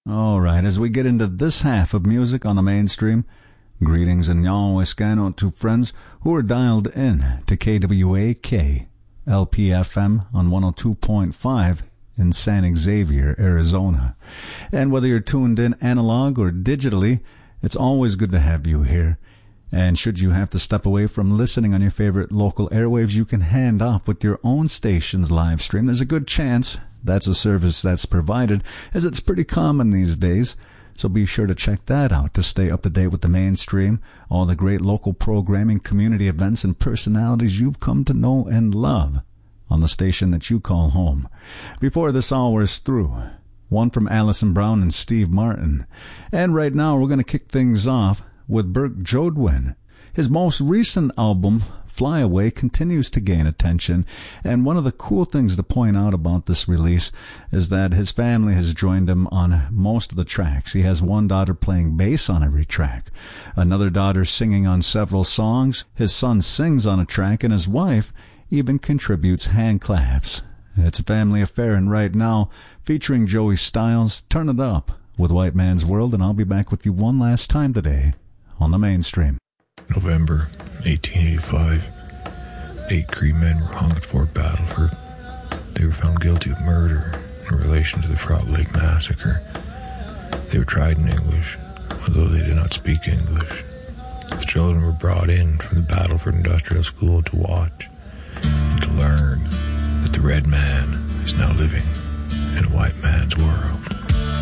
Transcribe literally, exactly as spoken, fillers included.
All right, as we get into this half of music on the mainstream, greetings and Yawescano to friends who are dialed in to K W A K, L P F M on one oh two point five in San Xavier, Arizona. And whether you're tuned in analog or digitally, it's always good to have you here. And should you have to step away from listening on your favorite local airwaves, you can hand off with your own station's live stream. There's a good chance that's a service that's provided, as it's pretty common these days. So be sure to check that out to stay up to date with the mainstream, all the great local programming, community events, and personalities you've come to know and love on the station that you call home. Before this hour is through, one from Alison Brown and Steve Martin. And right now we're going to kick things off with Burke Jodoin. His most recent album, Fly Away, continues to gain attention, and one of the cool things to point out about this release is that his family has joined him on most of the tracks. He has one daughter playing bass on every track, another daughter singing on several songs, his son sings on a track, and his wife even contributes hand claps. It's a family affair, and right now, featuring Joey Styles, Turn It Up with White Man's World, and I'll be back with you one last time today on the mainstream. November eighteen eighty-five. Eight Cree men were hung at Fort Battleford. They were found guilty of murder in relation to the Frog Lake Massacre. They were tried in English, although they did not speak English. The children were brought in from the Battleford Industrial School to watch and to learn that the red man is now living in a white man's world.